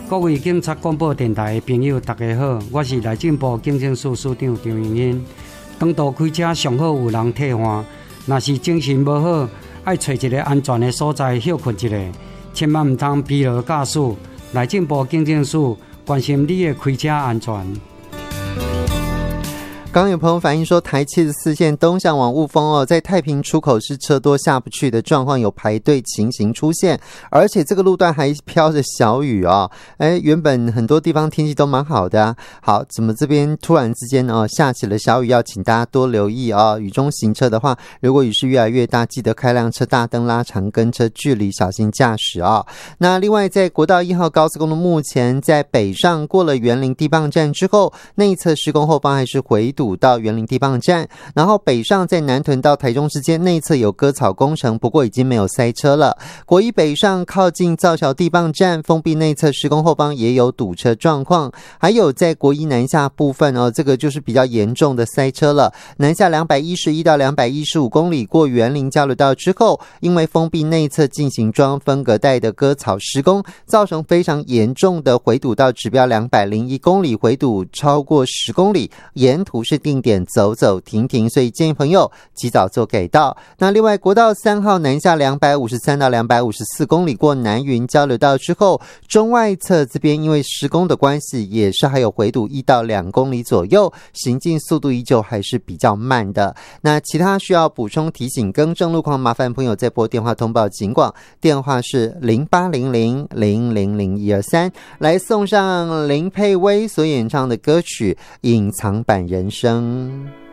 各位警察广播电台的朋友，大家好，我是内政部警政署署长张荣英。长途开车上好有人替换，若是精神无好，爱找一个安全的所在休困一下，千万唔通疲劳驾驶。内政部警政署关心你的开车安全。 刚刚有朋友反映说，台74线东向往雾峰在太平出口是车多下不去的状况，有排队情形出现，而且这个路段还飘着小雨原本很多地方天气都蛮好的好，怎么这边突然之间下起了小雨，要请大家多留意雨中行车的话，如果雨势越来越大，记得开辆车大灯拉长跟车距离，小心驾驶那另外在国道1号高速公路，目前在北上过了员林地磅站之后，内侧施工后方还是回堵到员林地磅站，然后北上在南屯到台中之间内侧有割草工程，不过已经没有塞车了。国一北上靠近造桥地磅站封闭内侧施工后方也有堵车状况，还有在国一南下部分这个就是比较严重的塞车了。南下211到215公里过员林交流道之后，因为封闭内侧进行装分隔带的割草施工，造成非常严重的回堵到指标201公里，回堵超过10公里，沿途是定点走走停停，所以建议朋友及早做改道。那另外国道3号南下253到254公里过南云交流道之后，中外侧这边因为施工的关系，也是还有回堵1到2公里左右，行进速度依旧还是比较慢的。那其他需要补充提醒更正路况，麻烦朋友再拨电话通报警广，电话是0800000123，来送上林佩薇所演唱的歌曲《隐藏版人生》。